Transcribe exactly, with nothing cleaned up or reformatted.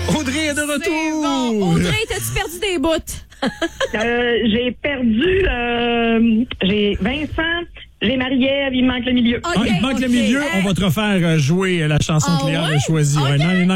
Audrey est de retour. C'est bon. Audrey, t'as-tu perdu des bouts? Euh, j'ai perdu, euh, j'ai Vincent, j'ai Marie-Ève, il me manque le milieu. Okay, ah, il te manque okay. le milieu, on va te refaire jouer la chanson Ah que Léa ouais? a choisie. Okay. Ouais,